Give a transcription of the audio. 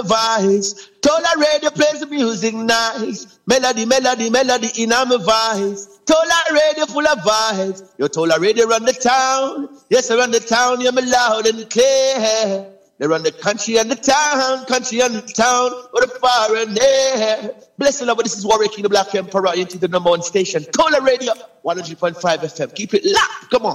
voice. Tola Radio plays the music nice. Melody in my voice. Tola Radio full of vibes. Yo, Tola Radio run the town. Yes, I run the town. Yeah, me loud and clear. They run the country and the town, with the far and air. Bless the Lord, this is Warwick King, the Black Emperor, into the #1 station. Tola Radio, 100.5 FM. Keep it locked. Come on.